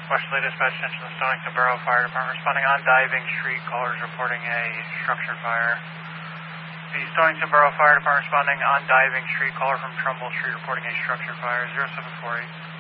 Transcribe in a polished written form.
Westerly Dispatch Attention to the Stonington Borough Fire Department responding on Diving Street. Callers reporting a structure fire. The Stonington Borough Fire Department responding on Diving Street. Caller from Trumbull Street reporting a structure fire. 0748.